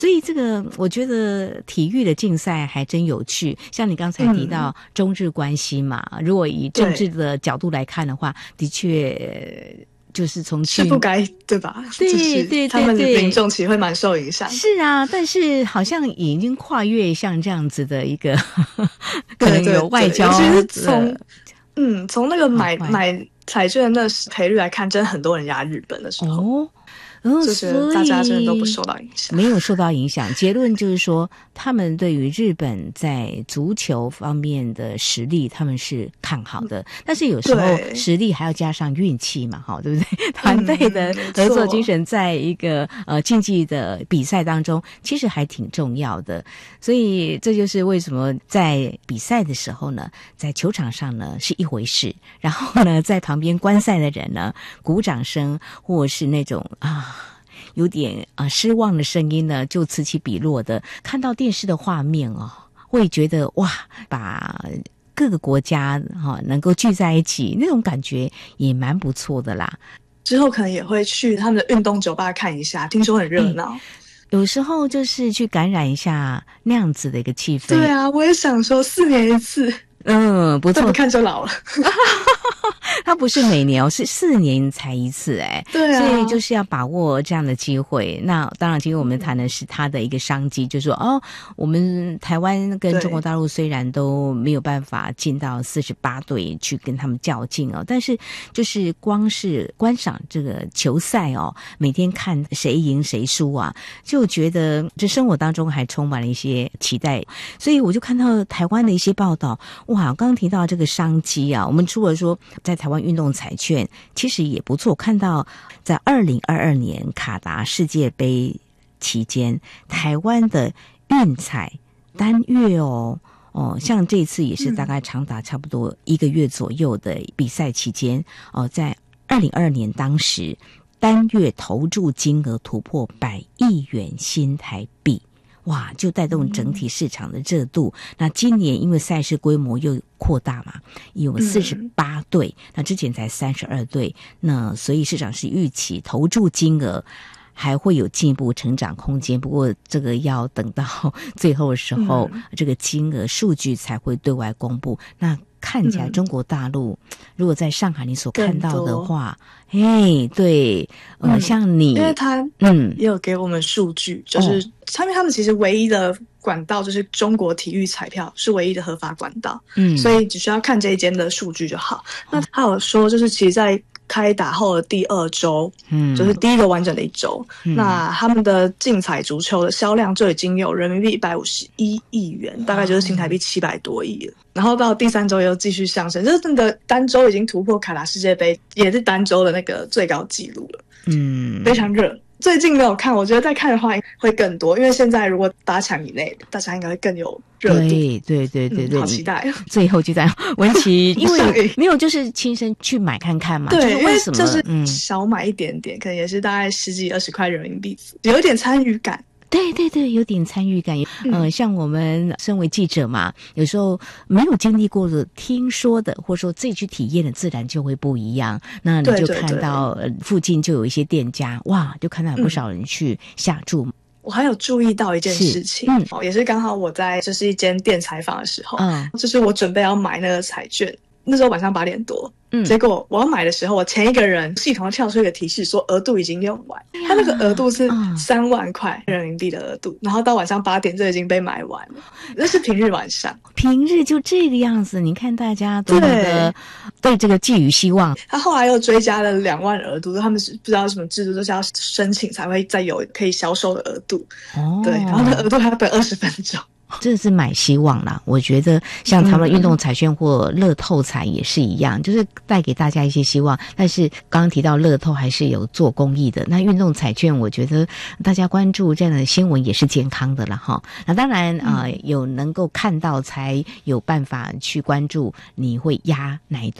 所以这个我觉得体育的竞赛还真有趣，像你刚才提到中日关系嘛，如果以政治的角度来看的话，的确就是从是不该，对吧？ 对对， 他们的民众其实会蛮受影响。 是啊，但是好像已经跨越像这样子的一个可能有外交， 其实从那个买彩券的赔率来看，真的很多人压日本的时候。就是大家真的都不受到影响， 没有受到影响。结论就是说，他们对于日本在足球方面的实力，他们是看好的。但是有时候实力还要加上运气嘛，对不对？团队的合作精神，在一个竞技的比赛当中，其实还挺重要的。所以这就是为什么在比赛的时候呢，在球场上呢是一回事，然后呢，在旁边观赛的人呢，鼓掌声或是那种有点失望的声音呢，就此起彼落的。看到电视的画面会觉得哇，把各个国家能够聚在一起，那种感觉也蛮不错的啦。 之后可能也会去他们的运动酒吧看一下，听说很热闹。 有时候就是去感染一下那样子的一个气氛。 对啊，我也想说4年一次。 不错， 这么看就老了。 它不是每年是4年才一次对啊， 所以就是要把握这样的机会。那当然今天我们谈的是它的一个商机，就是说我们台湾跟中国大陆虽然都没有办法进到48队去跟他们较劲但是就是光是观赏这个球赛每天看谁赢谁输就觉得这生活当中还充满了一些期待。所以我就看到台湾的一些报道，哇，刚刚提到这个商机我们除了说在台湾运动彩券其实也不错，看到在2022年卡达世界杯期间，台湾的运彩单月像这次也是大概长达差不多1个月左右的比赛期间在2022年当时单月投注金额突破100亿元新台币，哇，就带动整体市场的热度。那今年因为赛事规模又扩大嘛，有48队，那之前才32队，那所以市场是预期投注金额还会有进一步成长空间。不过这个要等到最后的时候，这个金额数据才会对外公布。那看起来中国大陆如果在上海你所看到的话，对，像你， 因为他也有给我们数据，就是他们其实唯一的管道就是中国体育彩票是唯一的合法管道，所以只需要看这一间的数据就好。那他有说，就是其实在开打后的第2周，就是第一个完整的1周，那他们的竞彩足球的销量就已经有人民币151亿元，大概就是新台币700多亿了。然后到第3周又继续上升，就是那个单周已经突破卡达世界杯也是单周的那个最高纪录了，非常热。最近没有看，我觉得再看的话会更多，因为现在如果8强以内，大家应该会更有热度。对， 好期待。 最后就在文琪，因为没有就是亲身去买看看嘛。 对， 就是为什么就是少买一点点，可能也是大概10几20块人民币，有一点参与感。 对，有点参与感。像我们身为记者嘛，有时候没有经历过的、听说的，或者说自己去体验的，自然就会不一样。那你就看到附近就有一些店家，哇，就看到有不少人去下注。 我还有注意到一件事情，也是刚好我在就是一间店采访的时候，就是我准备要买那个彩券，那时候晚上8点多。结果我要买的时候，我前一个人系统跳出一个提示说额度已经用完，他那个额度是3万块人民币的额度，然后到晚上8点就已经被买完了。那是平日晚上， 平日就这个样子。你看大家多么的对这个寄予希望。 他后来又追加了2万额度，他们是不知道什么制度，就是要申请才会再有可以销售的额度。对，然后那额度还要等20分钟。 这是买希望啦，我觉得像他们运动彩券或乐透彩也是一样，就是带给大家一些希望。但是刚刚提到乐透还是有做公益的，那运动彩券我觉得大家关注这样的新闻也是健康的啦齁。那当然有能够看到才有办法去关注你会压哪一队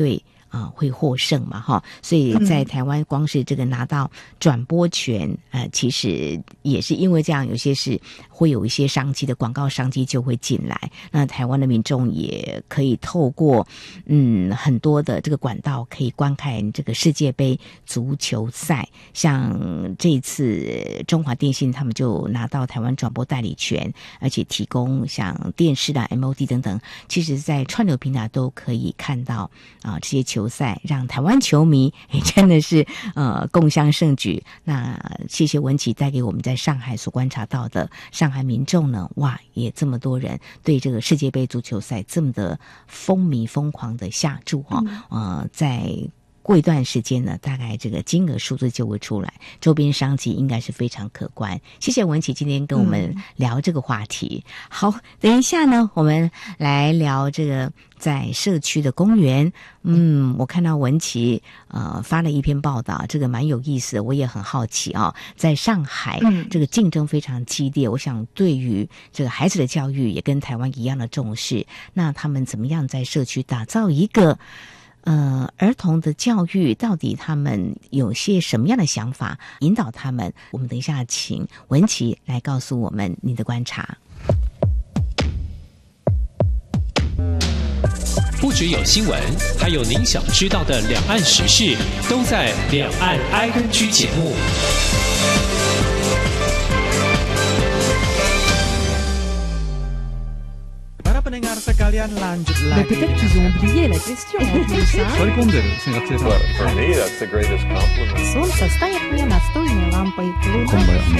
会获胜嘛哈，所以在台湾光是这个拿到转播权，其实也是因为这样，有些是会有一些商机的广告商机就会进来，那台湾的民众也可以透过很多的这个管道可以观看这个世界杯足球赛，像这一次中华电信他们就拿到台湾转播代理权，而且提供像电视的 MOD 等等，其实在串流平台都可以看到这些球赛，让台湾球迷真的是共襄盛举。那谢谢文琪带给我们在上海所观察到的上海民众呢，哇，也这么多人对这个世界杯足球赛这么的风靡疯狂的下注在过一段时间呢，大概这个金额数字就会出来，周边商机应该是非常可观。谢谢文琪今天跟我们聊这个话题。好，等一下呢，我们来聊这个在社区的公园。我看到文琪发了一篇报道，这个蛮有意思的，我也很好奇在上海这个竞争非常激烈，我想对于这个孩子的教育也跟台湾一样的重视，那他们怎么样在社区打造一个儿童的教育，到底他们有些什么样的想法，引导他们？我们等一下请文琪来告诉我们你的观察。 不只有新闻，还有您想知道的两岸时事，都在《两岸 ING》节目。 Pendengar sekalian, lanjut lagi. Peut-être qu'ils ont oublié la question en plus. For me, that's the greatest compliment. Солнце стоит мне настольной лампой.